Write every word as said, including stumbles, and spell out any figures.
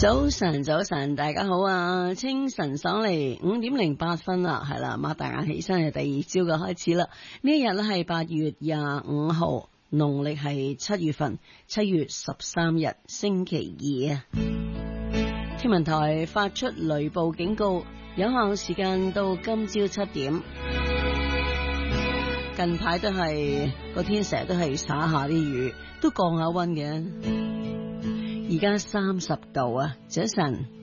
早晨，早晨，大家好啊！清晨爽利，五點零八分啦，係啦，擘大眼起身係第二朝嘅開始啦。呢一日咧係八月廿五號，農曆係七月份，七月十三日星期二啊。天文台發出雷暴警告，有效時間到今朝七點。近排都係個天成日都係灑下啲雨，都降下溫嘅。而家三十度啊，早晨。